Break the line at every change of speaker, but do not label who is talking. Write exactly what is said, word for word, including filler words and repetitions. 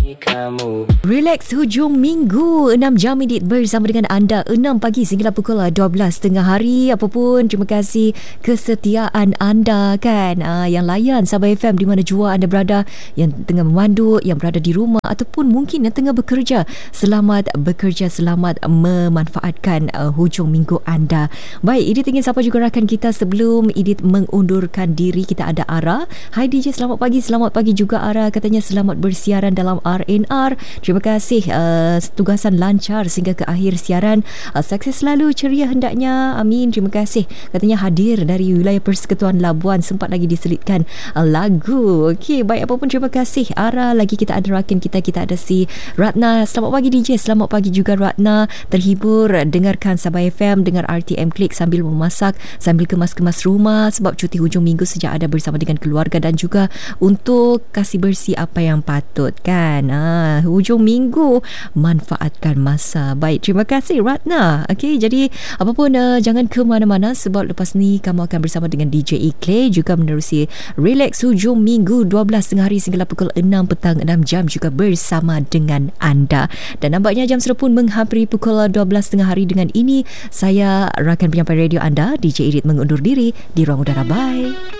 kamu.
Relax hujung minggu, enam jam edit bersama dengan anda, enam pagi sehingga pukul dua belas tengah hari. Apapun, terima kasih kesetiaan anda kan, uh, yang layan Sabah F M di mana jua anda berada, yang tengah memandu, yang berada di rumah ataupun mungkin yang tengah bekerja. Selamat bekerja, selamat memanfaatkan uh, hujung minggu anda. Baik, Edit ingin sapa juga rakan kita sebelum Edit mengundurkan diri. Kita ada Ara. Hai D J, selamat pagi. Selamat pagi juga Ara, katanya selamat bersiaran dalam R N R. Terima kasih, uh, tugasan lancar sehingga ke akhir siaran. Uh, sukses selalu, ceria hendaknya. Amin. Terima kasih. Katanya hadir dari wilayah Persekutuan Labuan, sempat lagi diselitkan uh, lagu. Okey, baik, apapun terima kasih Ara. Lagi kita ada rakan kita, kita ada si Ratna. Selamat pagi D J. Selamat pagi juga Ratna. Terhibur dengarkan Sabah F M, dengar R T M Klik sambil memasak, sambil kemas-kemas rumah sebab cuti hujung minggu sejak ada bersama dengan keluarga dan juga untuk kasih bersih apa yang patut kan. Ah, hujung minggu, manfaatkan masa. Baik, terima kasih Ratna. Okey, jadi apapun uh, jangan ke mana-mana sebab lepas ni kamu akan bersama dengan D J Ikle juga menerusi Relax hujung minggu dua belas tengah hari sehingga pukul enam petang, enam jam juga bersama dengan anda. Dan nampaknya jam sudah pun menghampiri pukul dua belas tengah hari. Dengan ini saya rakan penyampai radio anda D J Edit mengundur diri di ruang udara. Bye.